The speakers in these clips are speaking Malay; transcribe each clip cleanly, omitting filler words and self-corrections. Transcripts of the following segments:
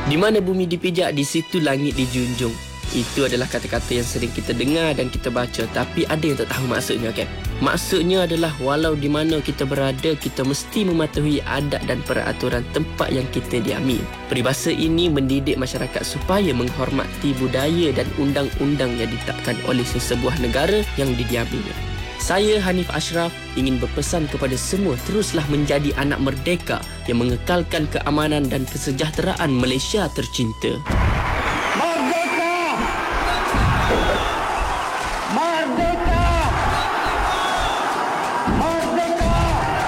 Di mana bumi dipijak, di situ langit dijunjung. Itu adalah kata-kata yang sering kita dengar dan kita baca, tapi ada yang tak tahu maksudnya, kan? Maksudnya adalah walau di mana kita berada, kita mesti mematuhi adat dan peraturan tempat yang kita diami. Peribahasa ini mendidik masyarakat supaya menghormati budaya dan undang-undang yang ditetapkan oleh sesebuah negara yang didiaminya. Saya, Hanif Ashraf, ingin berpesan kepada semua teruslah menjadi anak merdeka yang mengekalkan keamanan dan kesejahteraan Malaysia tercinta. Merdeka! Merdeka! Merdeka!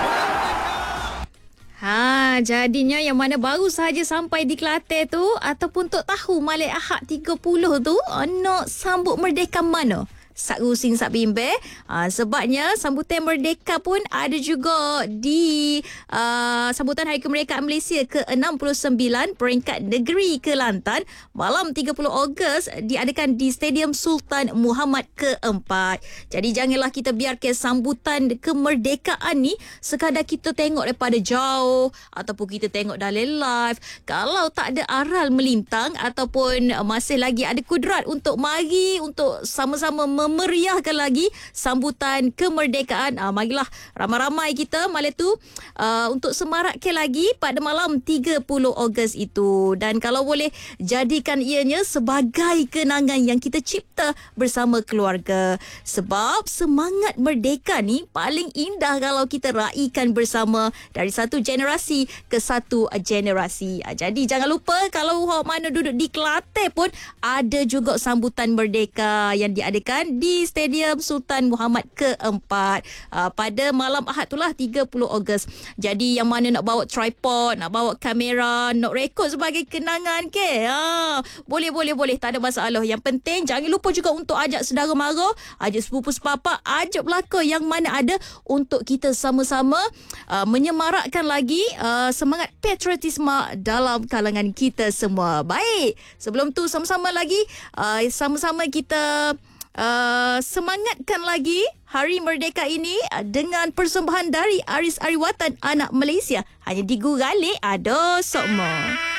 Jadinya yang mana baru sahaja sampai di Kelantan tu ataupun tok tahu Malam Ahad 30 tu nak sambut merdeka mana? Sak rusing sak bimbe. Sebabnya sambutan merdeka pun ada juga di sambutan Hari Kemerdekaan Malaysia ke-69 peringkat negeri Kelantan malam 30 Ogos diadakan di Stadium Sultan Muhammad ke-4. Jadi janganlah kita biarkan sambutan kemerdekaan ni sekadar kita tengok daripada jauh ataupun kita tengok dalam live. Kalau tak ada aral melintang ataupun masih lagi ada kudrat untuk mari untuk sama-sama memeriahkan lagi sambutan kemerdekaan, marilah ramai-ramai kita malam tu untuk semarakkan lagi pada malam 30 Ogos itu. Dan kalau boleh jadikan ianya sebagai kenangan yang kita cipta bersama keluarga. Sebab semangat merdeka ni paling indah kalau kita raikan bersama dari satu generasi ke satu generasi. Jadi jangan lupa kalau mana duduk di Kelantan pun ada juga sambutan merdeka yang diadakan di Stadium Sultan Muhammad ke-4 pada malam Ahad itulah 30 Ogos. Jadi yang mana nak bawa tripod, nak bawa kamera, nak rekod sebagai kenangan ke? Boleh, tak ada masalah. Yang penting jangan lupa juga untuk ajak saudara mara, ajak sepupu sepapak, ajak belaka yang mana ada untuk kita sama-sama menyemarakkan lagi semangat patriotisme dalam kalangan kita semua. Baik, sebelum tu sama-sama lagi sama-sama kita semangatkan lagi Hari Merdeka ini dengan persembahan dari Aris Ariwatan Anak Malaysia. Hanya di Gurale ada Sokmo.